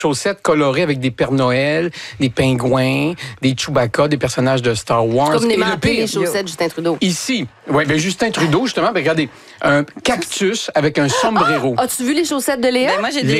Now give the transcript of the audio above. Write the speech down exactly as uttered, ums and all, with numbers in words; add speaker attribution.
Speaker 1: chaussettes colorées avec des Pères Noël, des pingouins, des Chewbacca, des personnages de Star Wars.
Speaker 2: Comme les
Speaker 1: Et le
Speaker 2: manteaux, les
Speaker 1: pire,
Speaker 2: chaussettes Justin Trudeau.
Speaker 1: Ici, oui, bien Justin Trudeau, justement, ben, regardez, un cactus avec un sombrero.
Speaker 2: Ah, as-tu vu les chaussettes de Léa?
Speaker 3: Ben, moi, j'ai
Speaker 1: Léa